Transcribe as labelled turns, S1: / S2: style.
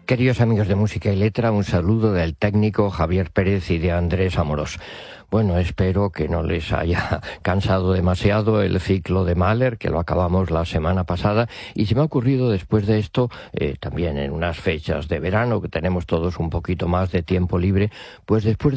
S1: Queridos amigos de Música y Letra, un saludo del técnico Javier Pérez y de Andrés Amorós. Bueno, espero que no les haya cansado demasiado el ciclo de Mahler, que lo acabamos la semana pasada, y se me ha ocurrido después de esto, también en unas fechas de verano, que tenemos todos un poquito más de tiempo libre, pues después